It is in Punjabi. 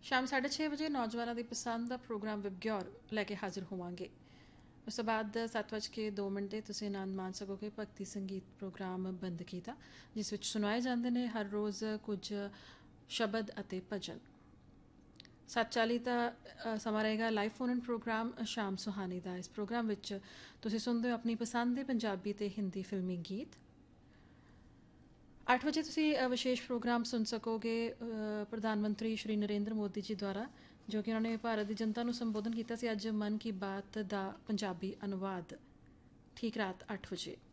ਸ਼ਾਮ 6:30 ਵਜੇ ਨੌਜਵਾਨਾਂ ਦੀ ਪਸੰਦ ਦਾ ਪ੍ਰੋਗਰਾਮ ਵਿਬਗਿਓਰ ਲੈ ਕੇ ਹਾਜ਼ਰ ਹੋਵਾਂਗੇ। ਉਸ ਤੋਂ ਬਾਅਦ 7:02 'ਤੇ ਤੁਸੀਂ ਆਨੰਦ ਮਾਣ ਸਕੋਗੇ ਭਗਤੀ ਸੰਗੀਤ ਪ੍ਰੋਗਰਾਮ ਬੰਦਗੀ ਦਾ, ਜਿਸ ਵਿੱਚ ਸੁਣਾਏ ਜਾਂਦੇ ਨੇ ਹਰ ਰੋਜ਼ ਕੁਝ ਸ਼ਬਦ ਅਤੇ ਭਜਨ। 7:40 ਦਾ ਸਮਾਂ ਰਹੇਗਾ ਲਾਈਵ ਫੋਨ ਇਨ ਪ੍ਰੋਗਰਾਮ ਸ਼ਾਮ ਸੁਹਾਨੀ ਦਾ। ਇਸ ਪ੍ਰੋਗਰਾਮ ਵਿੱਚ ਤੁਸੀਂ ਸੁਣਦੇ ਹੋ ਆਪਣੀ ਪਸੰਦ ਦੇ ਪੰਜਾਬੀ ਅਤੇ ਹਿੰਦੀ ਫਿਲਮੀ ਗੀਤ। 8 ਵਜੇ ਤੁਸੀਂ ਵਿਸ਼ੇਸ਼ ਪ੍ਰੋਗਰਾਮ ਸੁਣ ਸਕੋਗੇ ਪ੍ਰਧਾਨ ਮੰਤਰੀ ਸ਼੍ਰੀ ਨਰਿੰਦਰ ਮੋਦੀ ਜੀ ਦੁਆਰਾ, ਜੋ ਕਿ ਉਹਨਾਂ ਨੇ ਭਾਰਤ ਦੀ ਜਨਤਾ ਨੂੰ ਸੰਬੋਧਨ ਕੀਤਾ ਸੀ ਅੱਜ ਮਨ ਕੀ ਬਾਤ ਦਾ ਪੰਜਾਬੀ ਅਨੁਵਾਦ, ਠੀਕ ਰਾਤ 8 ਵਜੇ।